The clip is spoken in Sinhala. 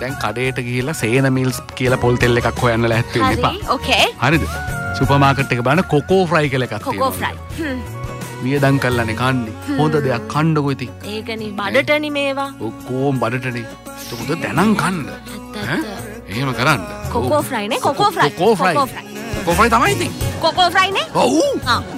දැන් කඩේට ගිහිල්ලා සේන මිල්ස් කියලා පොල් තෙල් එකක් හොයන්න ලැහැත් වෙන්න එපා. හරි ඕකේ. හරිද? සුපර් මාකට් එක බලන්න කොකෝ ෆ්‍රයි කියලා එකක් කොකෝ තියෙනවා. ෆ්‍රයි. වියදම් කළානේ කන්නේ. හොඳ දෙයක් කන්නකො ඉතින්. ඒකනේ බඩටනේ මේවා. ඔක්කොම බඩටනේ. ඒක දැනන් කන්න. ඈ? එහෙම කරන්න. කොකෝ ෆ්‍රයි නේ කොකෝ ෆ්‍රයි. කොකෝ ෆ්‍රයි තමයි ඉතින්. කොකෝ ෆ්‍රයි නේ? ඔව්. ආ